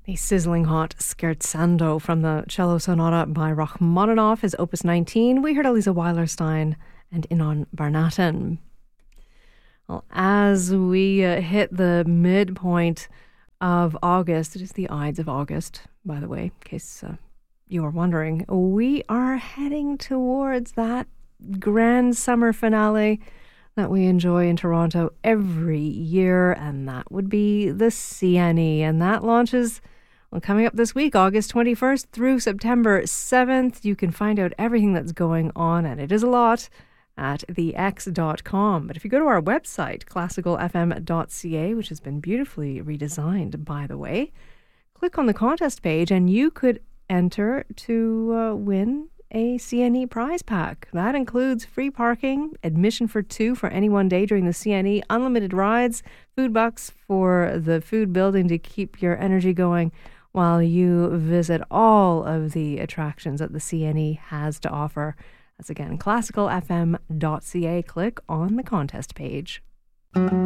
The sizzling hot Scherzando from the Cello Sonata by Rachmaninoff, his Opus 19. We heard Elisa Weilerstein and Inon Barnatin. Well, as we hit the midpoint of August, it is the Ides of August, by the way, in case you are wondering, we are heading towards that grand summer finale that we enjoy in Toronto every year, and that would be the CNE, and that launches coming up this week, August 21st through September 7th. You can find out everything that's going on, and it is a lot, at thex.com. But if you go to our website, classicalfm.ca, which has been beautifully redesigned, by the way, click on the contest page and you could enter to win a CNE prize pack. That includes free parking, admission for 2 for any one day during the CNE, unlimited rides, food bucks for the food building to keep your energy going while you visit all of the attractions that the CNE has to offer. That's again, classicalfm.ca. Click on the contest page.